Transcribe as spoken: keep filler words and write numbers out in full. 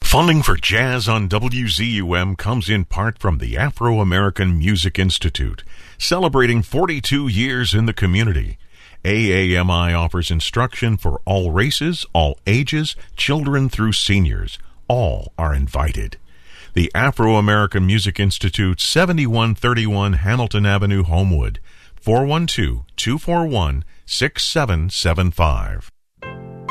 Funding for Jazz on W Z U M comes in part from the Afro-American Music Institute, celebrating forty-two years in the community. A A M I offers instruction for all races, all ages, children through seniors. All are invited. The Afro-American Music Institute, seventy-one thirty-one Hamilton Avenue, Homewood, four one two, two four one, six seven seven five.